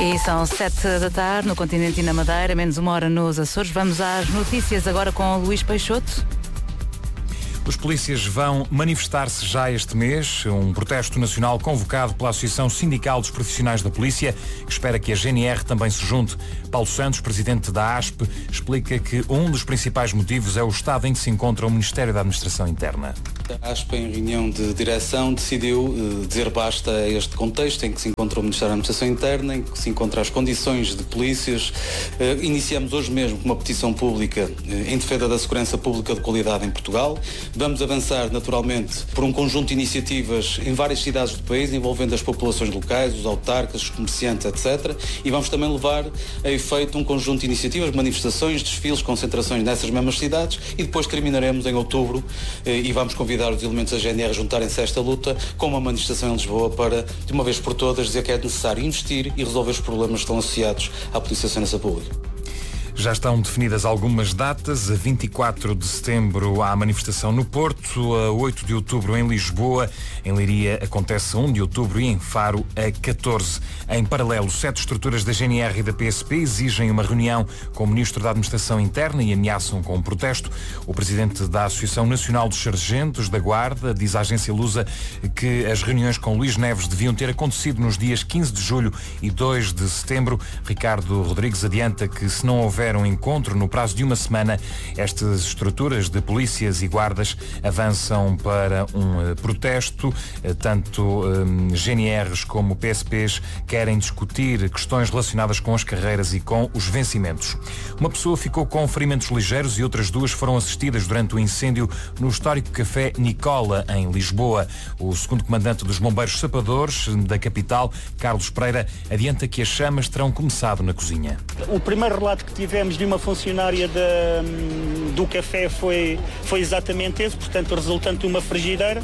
E são 7 da tarde no continente e na Madeira, menos uma hora nos Açores. Vamos às notícias agora com o Luís Peixoto. Os polícias vão manifestar-se já este mês, um protesto nacional convocado pela Associação Sindical dos Profissionais da Polícia, que espera que a GNR também se junte. Paulo Santos, presidente da ASP, explica que um dos principais motivos é o estado em que se encontra o Ministério da Administração Interna. A ASP, em reunião de direção, decidiu dizer basta a este contexto em que se encontra o Ministério da Administração Interna, em que se encontram as condições de polícias. Iniciamos hoje mesmo uma petição pública em defesa da segurança pública de qualidade em Portugal. Vamos avançar, naturalmente, por um conjunto de iniciativas em várias cidades do país, envolvendo as populações locais, os autarcas, os comerciantes, etc. E vamos também levar a efeito um conjunto de iniciativas, manifestações, desfiles, concentrações nessas mesmas cidades e depois terminaremos em outubro e vamos convidar os elementos da GNR a juntarem-se a esta luta com uma manifestação em Lisboa para, de uma vez por todas, dizer que é necessário investir e resolver os problemas que estão associados à Polícia de Segurança Pública. Já estão definidas algumas datas. A 24 de setembro há a manifestação no Porto, a 8 de outubro em Lisboa, em Leiria acontece a 1 de outubro e em Faro a 14. Em paralelo, 7 estruturas da GNR e da PSP exigem uma reunião com o Ministro da Administração Interna e ameaçam com um protesto. O presidente da Associação Nacional dos Sargentos da Guarda diz à agência Lusa que as reuniões com Luís Neves deviam ter acontecido nos dias 15 de julho e 2 de setembro. Ricardo Rodrigues adianta que se não houver um encontro no prazo de uma semana, estas estruturas de polícias e guardas avançam para um protesto. Tanto GNRs como PSPs querem discutir questões relacionadas com as carreiras e com os vencimentos. Uma pessoa ficou com ferimentos ligeiros e outras duas foram assistidas durante o incêndio no histórico café Nicola, em Lisboa. O segundo comandante dos bombeiros sapadores da capital, Carlos Pereira, adianta que as chamas terão começado na cozinha. O primeiro relato que tivemos de uma funcionária do café foi exatamente esse, portanto resultante de uma frigideira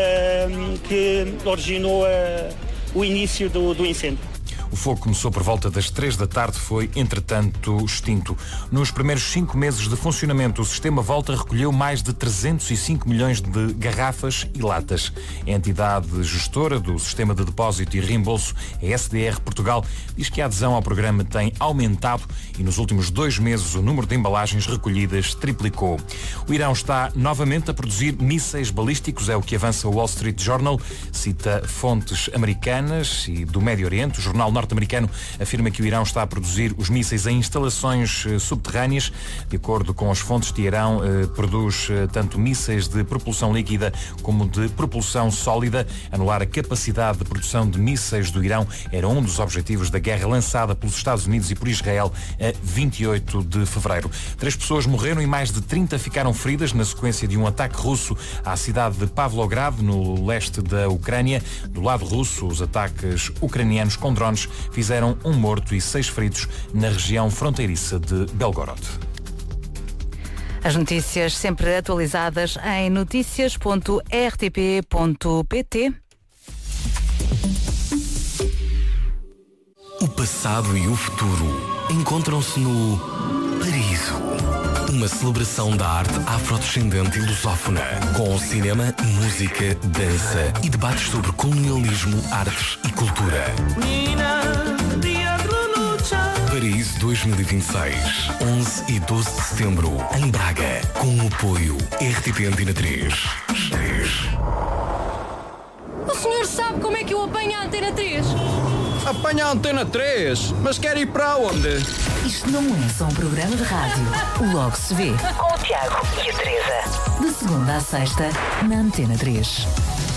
que originou o início do incêndio. O fogo começou por volta das 3 da tarde, foi, entretanto, extinto. Nos primeiros 5 meses de funcionamento, o sistema Volta recolheu mais de 305 milhões de garrafas e latas. A entidade gestora do Sistema de Depósito e Reembolso, a SDR Portugal, diz que a adesão ao programa tem aumentado e nos últimos 2 meses o número de embalagens recolhidas triplicou. O Irão está novamente a produzir mísseis balísticos, é o que avança o Wall Street Journal, cita fontes americanas e do Médio Oriente. O jornal norte-americano afirma que o Irão está a produzir os mísseis em instalações subterrâneas. De acordo com as fontes, Teherão produz tanto mísseis de propulsão líquida como de propulsão sólida. Anular a capacidade de produção de mísseis do Irão era um dos objetivos da guerra lançada pelos Estados Unidos e por Israel a 28 de fevereiro. 3 pessoas morreram e mais de 30 ficaram feridas na sequência de um ataque russo à cidade de Pavlograd, no leste da Ucrânia. Do lado russo, os ataques ucranianos com drones fizeram 1 morto e 6 feridos na região fronteiriça de Belgorod. As notícias sempre atualizadas em noticias.rtp.pt. O passado e o futuro encontram-se no Paraíso. Uma celebração da arte afrodescendente e lusófona, com cinema, música, dança e debates sobre colonialismo, artes e cultura. Paraíso 2026, 11 e 12 de setembro, em Braga, com o apoio RTP Antena 3. O senhor sabe como é que eu apanho a Antena 3? Apanha a Antena 3? Mas quer ir para onde? Isto não é só um programa de rádio. Logo se vê. Com o Tiago e a Teresa. De segunda à sexta, na Antena 3.